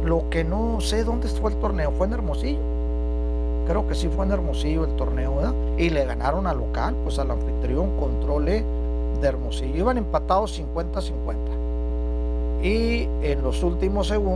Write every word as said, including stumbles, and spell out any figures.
Lo que no sé dónde fue el torneo, ¿fue en Hermosillo? Creo que sí fue en Hermosillo el torneo, ¿verdad? Y le ganaron al local, pues al anfitrión Control E de Hermosillo. Iban empatados cincuenta a cincuenta. Y en los últimos segundos